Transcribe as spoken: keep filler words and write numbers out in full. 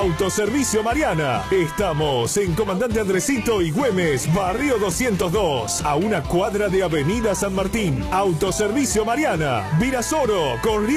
Autoservicio Mariana. Estamos en Comandante Andresito y Güemes, Barrio doscientos dos, a una cuadra de Avenida San Martín. Autoservicio Mariana, Virasoro, Corrientes.